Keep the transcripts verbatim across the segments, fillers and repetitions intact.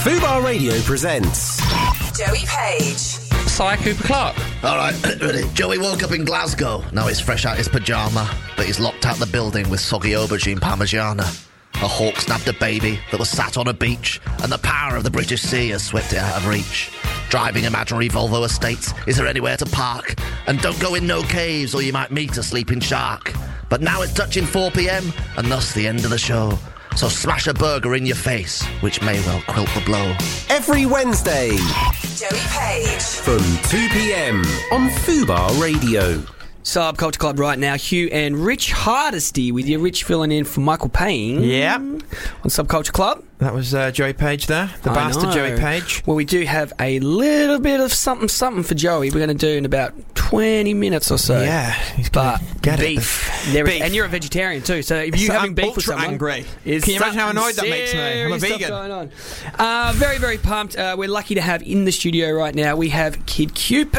Fubar Radio presents Joey Page. Cy Cooper Clarke. All right, Joey woke up in Glasgow. Now he's fresh out his pyjama, but he's locked out the building with soggy aubergine parmigiana. A hawk snapped a baby that was sat on a beach, and the power of the British Sea has swept it out of reach. Driving imaginary Volvo estates, is there anywhere to park? And don't go in no caves or you might meet a sleeping shark. But now it's touching four p.m, and thus the end of the show. So smash a burger in your face, which may well quilt the blow. every Wednesday Joey Page. from two p.m. on Fubar Radio. Subculture Club right now. Hugh and Rich Hardesty with you. Rich filling in for Michael Payne. Yeah. On Subculture Club. That was uh, Joey Page there. The I bastard know. Joey Page. Well, we do have a little bit of something something for Joey. We're going to do in about twenty minutes or so. Yeah. He's But gonna get beef. it. There is- Beef. and you're a vegetarian too, so if you're So having I'm beef with ultra someone... angry. is Can you imagine how something annoyed that makes me? I'm a serious stuff vegan. going on. Uh, very, very pumped. Uh, we're lucky to have in the studio right now, we have Kid Cupid.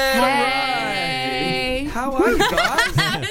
Hey. How are you guys?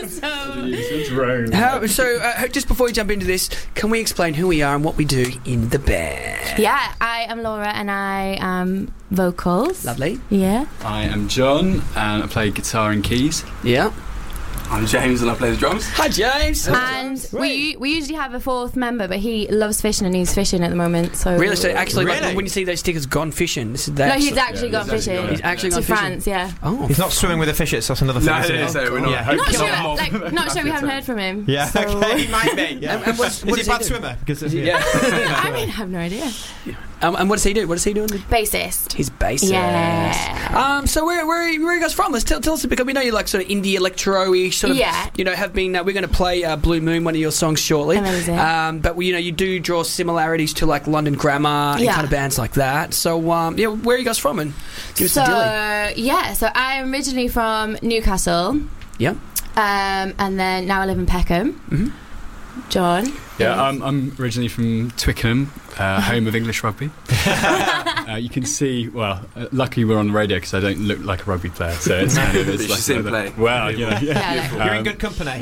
How, so, uh, just before we jump into this, can we explain who we are and what we do in the band? Yeah, I am Laura and I am vocals. Lovely. Yeah. I am John and I play guitar and keys. Yeah. I'm James and I play the drums. Hi, James. And we we usually have a fourth member, but he loves fishing and he's fishing at the moment. So Really? So actually, like, Really? when you see those stickers, gone fishing. This is that. no, he's actually yeah, gone he's actually fishing. gone- He's actually to gone fishing. France. Yeah. Oh, He's not swimming with the fishes. That's another thing. No, isn't no, it? so we're not. Yeah. Not Kill sure. them all. Like, not sure. We haven't heard from him. Yeah, So- okay. He might be. Yeah. And- and what's- what Is does he a he bad do? swimmer? Because of, yeah. I mean, I have no idea. um, and what does he do? What does he do? Bassist. He's bassist. Yeah. Um. So where where where are you guys from? Let's tell, tell us because we know you like sort of indie electro-y sort of. Yeah. You know, have been. Uh, we're going to play uh, Blue Moon, one of your songs, shortly. Amazing. Um. But you know, you do draw similarities to like London Grammar and Yeah. kind of bands like that. So um. Yeah. Where are you guys from? And give us So a dilly. yeah, so I'm originally from Newcastle, Yeah. um, and then now I live in Peckham. Mhm. John. Yeah, I'm, I'm originally from Twickenham, uh, home of English rugby. uh, you can see, well, uh, luckily we're on the radio because I don't look like a rugby player, so it's kind of it's You like should see him another- play. Well, you know, yeah. Yeah, like- You're in Um, good company.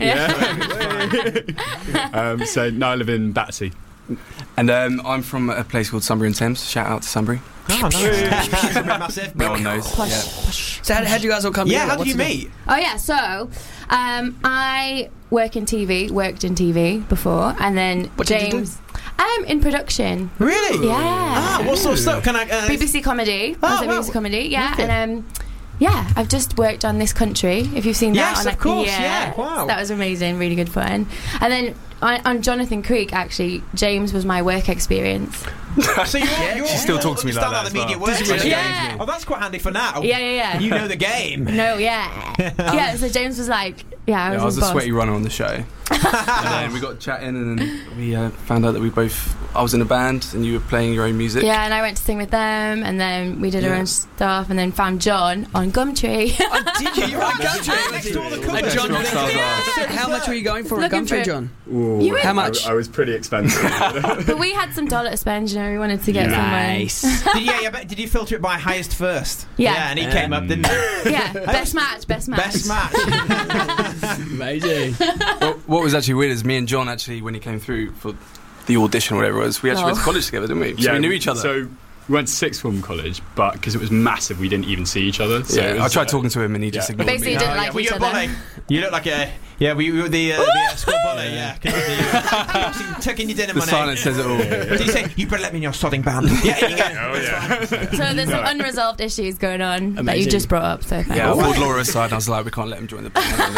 um, so now I live in Battersea. And um, I'm from a place called Sunbury and Thames. Shout out to Sunbury. Oh, nice. Massive. No one knows. Posh, Yeah. posh. So how, how did you guys all come Yeah, together? how did you What's the- meet? Oh yeah, so um, I work in T V, worked in T V before, and then What did you do? James. I'm in production. Really? Yeah. Ah, what sort of stuff? Can I? Uh, B B C comedy. I was Oh, at wow. B B C comedy. Yeah, Okay. and um, yeah, I've just worked on This Country. If you've seen that, Yes, on, of like, course, Yeah, yeah, wow. that was amazing. Really good fun. And then on, on Jonathan Creek, actually, James was my work experience. So you're, you're, She still you're talks to me like understand that how the as media well. works. Does it really? don't Yeah. you? Oh, that's quite handy for now. Yeah, yeah, yeah. You know the game. No, yeah, yeah. So James was like, yeah, I was, Yeah, I was his a boss. sweaty runner on the show. And then we got chatting and then we uh, found out that we both... I was in a band and you were playing your own music. Yeah, and I went to sing with them, and then we did our Yeah. own stuff, and then found John on Gumtree. Oh, did you? You're right, Gumtree. Next door to the And cupboard. John, Yeah. so how much were you going for a Looking Gumtree, for- John? You were- How much? I, I was pretty expensive. But we had some dollar to spend, you know. We wanted to get Nice. Did, yeah, yeah, but did you filter it by highest first? Yeah. and he came up, didn't he? somewhere. Yeah, best match, best match. Best match. Amazing. Well, what was actually weird is me and John actually, when he came through for the audition or whatever it was, we actually Oh. went to college together, didn't we? So we knew each other. So we went to sixth form college, but because it was massive, we didn't even see each other. So it yeah, I was, tried uh, talking to him and he just yeah. ignored Basically, me. didn't Oh, like yeah. Were each you a other. bully? You look like a... Yeah, were you were the, uh, the uh, school bully, yeah. Can you see you? Obviously tucking your dinner The money. silence says it all. Did you say, you better let me in your sodding band? Yeah, here you go. Oh yeah. So there's some unresolved issues going on that you Amazing. just brought up. So thanks. Yeah, I pulled Laura aside and I was like, we can't let him join the band.